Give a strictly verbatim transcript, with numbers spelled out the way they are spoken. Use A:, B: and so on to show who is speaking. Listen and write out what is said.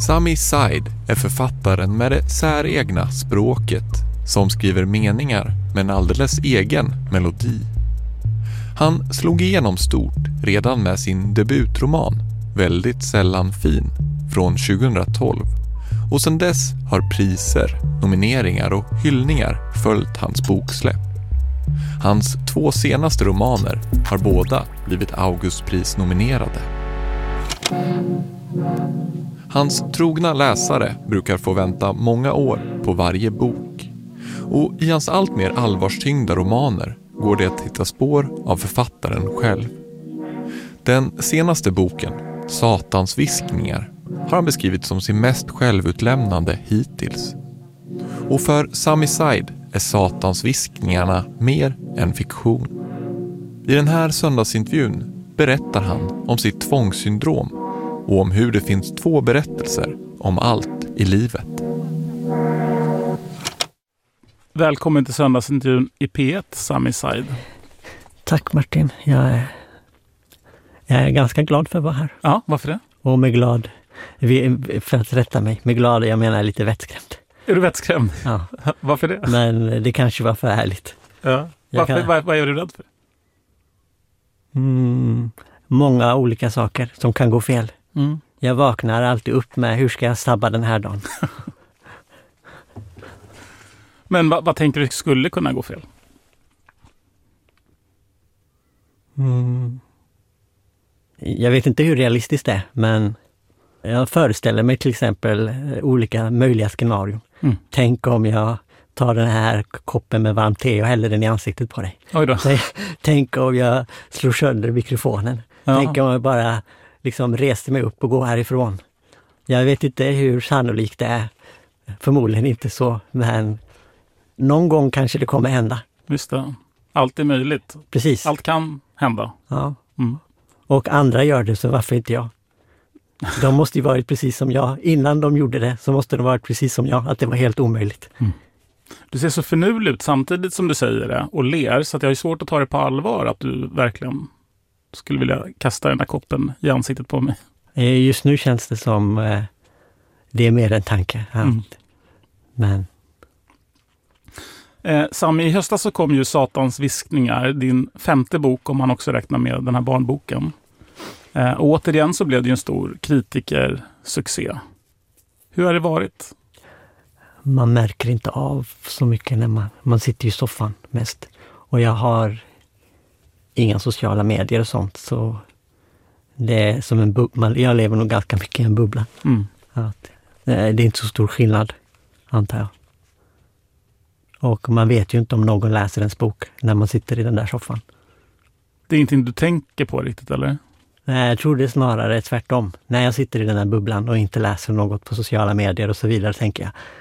A: Sami Said är författaren med det säregna språket som skriver meningar med en alldeles egen melodi. Han slog igenom stort redan med sin debutroman Väldigt sällan fin från tjugohundratolv, och sedan dess har priser, nomineringar och hyllningar följt hans boksläpp. Hans två senaste romaner har båda blivit Augustpris-nominerade. Hans trogna läsare brukar få vänta många år på varje bok. Och i hans allt mer allvarstyngda romaner går det att hitta spår av författaren själv. Den senaste boken, Satans viskningar, har han beskrivit som sin mest självutlämnande hittills. Och för Sami Said är Satans viskningarna mer än fiktion. I den här söndagsintervjun berättar han om sitt tvångssyndrom och om hur det finns två berättelser om allt i livet.
B: Välkommen till söndagsintervjun i P ett, Sami Said.
C: Tack Martin, jag är, jag är ganska glad för att vara här.
B: Ja, varför det?
C: Och med glad, för att rätta mig, med glad jag menar lite vettskrämd.
B: Är du vettskrämd?
C: Ja.
B: Varför det?
C: Men det kanske var för härligt.
B: Ja. Varför, kan... vad, vad är du rädd för?
C: Mm, många olika saker som kan gå fel.
B: Mm.
C: Jag vaknar alltid upp med hur ska jag sabba den här dagen.
B: Men vad, vad tänker du skulle kunna gå fel?
C: Mm. Jag vet inte hur realistiskt det är, men jag föreställer mig till exempel olika möjliga scenarion. Mm. Tänk om jag tar den här koppen med varmt te och häller den i ansiktet på dig.
B: Oj då.
C: Tänk om jag slår sönder mikrofonen. Ja. Tänk om jag bara liksom reser mig upp och går härifrån. Jag vet inte hur sannolikt det är. Förmodligen inte så, men någon gång kanske det kommer hända.
B: Just det. Allt är möjligt.
C: Precis.
B: Allt kan hända.
C: Ja.
B: Mm.
C: Och andra gör det, så varför inte jag? De måste ju varit precis som jag. Innan de gjorde det så måste de varit precis som jag. Att det var helt omöjligt.
B: Mm. Du ser så förnulig ut samtidigt som du säger det och ler, så att jag har svårt att ta det på allvar att du verkligen skulle vilja kasta den där koppen i ansiktet på mig.
C: Just nu känns det som eh, det är mer en tanke. Ja. Mm. Men...
B: Eh, Sami, i höstas så kom ju Satans viskningar, din femte bok om man också räknar med den här barnboken. Eh, och återigen så blev det ju en stor kritikersuccé. Hur har det varit?
C: Man märker inte av så mycket när man, man sitter i soffan mest. Och jag har inga sociala medier och sånt, så det är som en bubbla. Jag lever nog ganska mycket i en bubbla. Mm. Att, det är inte så stor skillnad, antar jag. Och man vet ju inte om någon läser ens bok när man sitter i den där soffan.
B: Det är ingenting du tänker på riktigt, eller?
C: Nej, jag tror det är snarare tvärtom. När jag sitter i den här bubblan och inte läser något på sociala medier och så vidare, tänker jag,